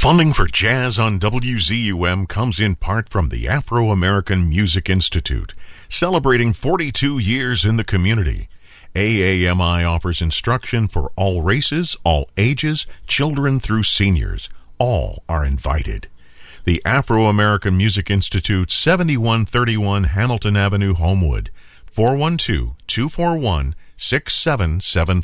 Funding for Jazz on WZUM comes in part from the Afro-American Music Institute, celebrating 42 years in the community. AAMI offers instruction for all races, all ages, children through seniors. All are invited. The Afro-American Music Institute, 7131 Hamilton Avenue, Homewood, 412-241-6775.